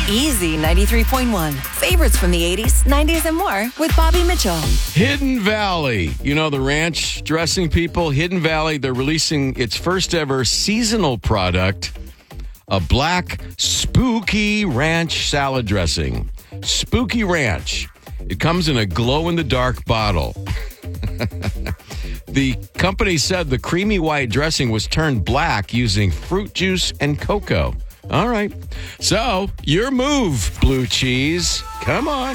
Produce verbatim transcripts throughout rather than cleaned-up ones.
Easy ninety-three point one. Favorites from the eighties, nineties, and more with Bobby Mitchell. Hidden Valley. You know the ranch dressing people? Hidden Valley, they're releasing its first ever seasonal product, a black spooky ranch salad dressing. Spooky Ranch. It comes in a glow-in-the-dark bottle. The company said the creamy white dressing was turned black using fruit juice and cocoa. All right. So, your move, Blue Cheese. Come on.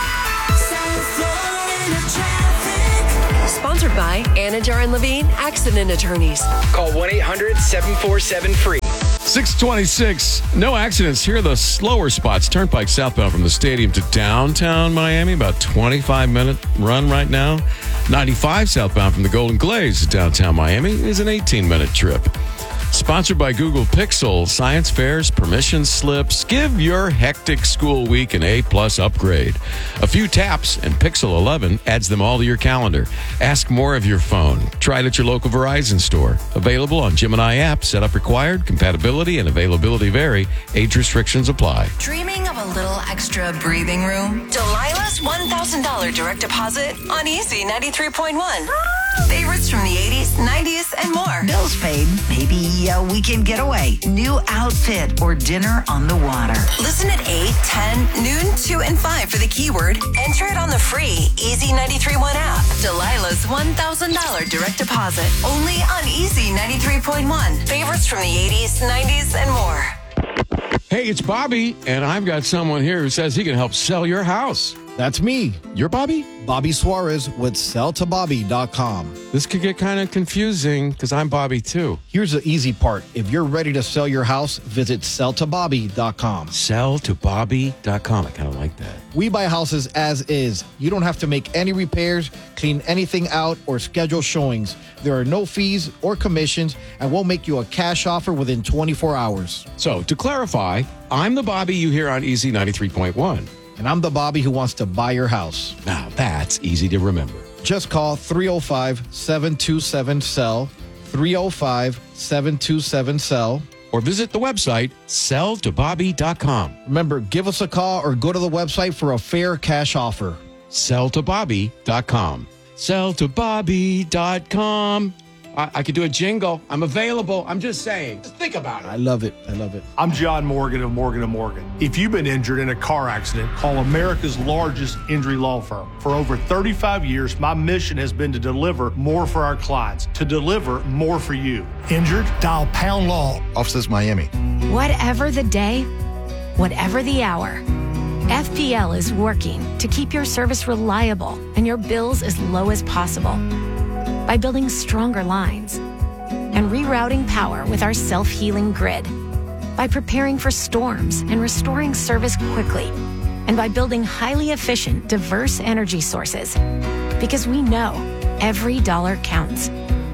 Sponsored by Anajar and Levine Accident Attorneys. Call one eight hundred seven four seven free. six twenty-six. No accidents. Here are the slower spots. Turnpike southbound from the stadium to downtown Miami. About twenty-five minute run right now. ninety-five southbound from the Golden Glades to downtown Miami is an eighteen minute trip. Sponsored by Google Pixel, science fairs, permission slips. Give your hectic school week an A-plus upgrade. A few taps and Pixel eleven adds them all to your calendar. Ask more of your phone. Try it at your local Verizon store. Available on Gemini app. Setup required. Compatibility and availability vary. Age restrictions apply. Dreaming of a little extra breathing room? Delilah's one thousand dollars direct deposit on Easy ninety-three point one. Favorites from the eighties, nineties, and more. Bills paid. Maybe a weekend getaway. New outfit or dinner on the water. Listen at eight, ten, noon, two, and five for the keyword. Enter it on the free Easy ninety-three point one app. Delilah's one thousand dollars direct deposit. Only on Easy ninety-three point one. Favorites from the eighties, nineties, and more. Hey, it's Bobby, and I've got someone here who says he can help sell your house. That's me, You're Bobby? Bobby Suarez with sell to bobby dot com. This could get kind of confusing because I'm Bobby too. Here's the easy part. If you're ready to sell your house, visit sell to bobby dot com. sell to bobby dot com. I kind of like that. We buy houses as is. You don't have to make any repairs, clean anything out, or schedule showings. There are no fees or commissions, and we'll make you a cash offer within twenty-four hours. So, to clarify, I'm the Bobby you hear on Easy ninety-three point one. And I'm the Bobby who wants to buy your house. Now, that's easy to remember. Just call three oh five, seven two seven, S E L L, three oh five, seven two seven, S E L L. Or visit the website, sell to bobby dot com. Remember, give us a call or go to the website for a fair cash offer. sell to bobby dot com. sell to bobby dot com. I, I could do a jingle. I'm available. I'm just saying. Just think about it. I love it. I love it. I'm John Morgan of Morgan and Morgan. If you've been injured in a car accident, call America's largest injury law firm. For over thirty-five years, my mission has been to deliver more for our clients, to deliver more for you. Injured? Dial Pound Law. Offices Miami. Whatever the day, whatever the hour, F P L is working to keep your service reliable and your bills as low as possible. By building stronger lines and rerouting power with our self-healing grid. By preparing for storms and restoring service quickly. And by building highly efficient, diverse energy sources. Because we know every dollar counts.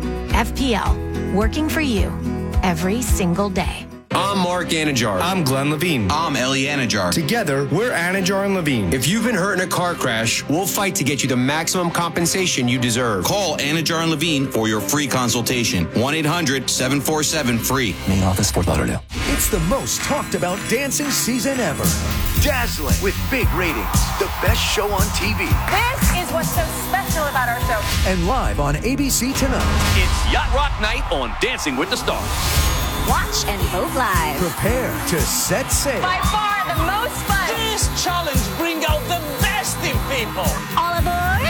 F P L, working for you every single day. I'm Mark Anajar. I'm Glenn Levine. I'm Ellie Anajar. Together, we're Anajar and Levine. If you've been hurt in a car crash, we'll fight to get you the maximum compensation you deserve. Call Anajar and Levine for your free consultation. one eight hundred seven four seven free. Main office, Fort Lauderdale. It's the most talked about dancing season ever. Dazzling with big ratings. The best show on T V. This is what's so special about our show. And live on A B C tonight. It's Yacht Rock Night on Dancing with the Stars. Watch and vote live. Prepare to set sail. By far the most fun. This challenge brings out the best in people. All aboard.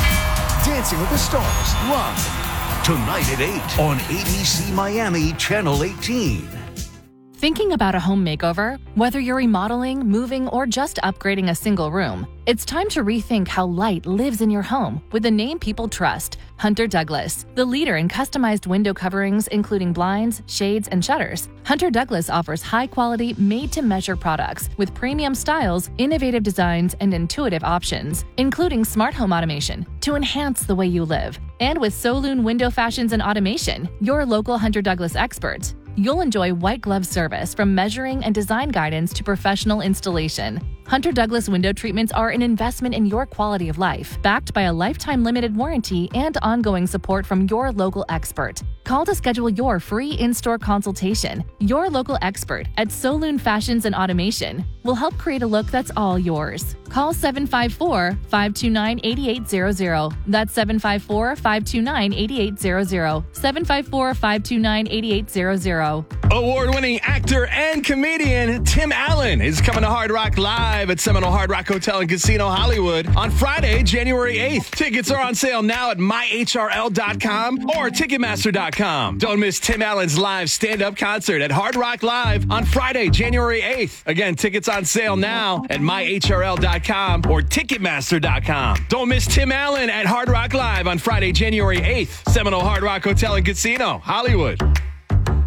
Dancing with the Stars live. Tonight at eight on A B C Miami Channel eighteen. Thinking about a home makeover? Whether you're remodeling, moving, or just upgrading a single room, it's time to rethink how light lives in your home with the name people trust, Hunter Douglas. The leader in customized window coverings, including blinds, shades, and shutters, Hunter Douglas offers high-quality, made-to-measure products with premium styles, innovative designs, and intuitive options, including smart home automation to enhance the way you live. And with Soloon Window Fashions and Automation, your local Hunter Douglas experts, you'll enjoy white glove service from measuring and design guidance to professional installation. Hunter Douglas window treatments are an investment in your quality of life, backed by a lifetime limited warranty and ongoing support from your local expert. Call to schedule your free in-store consultation. Your local expert at Soloon Fashions and Automation will help create a look that's all yours. Call seven five four, five two nine, eight eight zero zero. That's seven five four, five two nine, eight eight zero zero. seven five four, five two nine, eight eight zero zero. Award-winning actor and comedian Tim Allen is coming to Hard Rock Live at Seminole Hard Rock Hotel and Casino Hollywood on Friday, January eighth. Tickets are on sale now at my H R L dot com or Ticketmaster dot com. Don't miss Tim Allen's live stand-up concert at Hard Rock Live on Friday, January eighth. Again, tickets on sale now at my H R L dot com or Ticketmaster dot com. Don't miss Tim Allen at Hard Rock Live on Friday, January eighth. Seminole Hard Rock Hotel and Casino, Hollywood.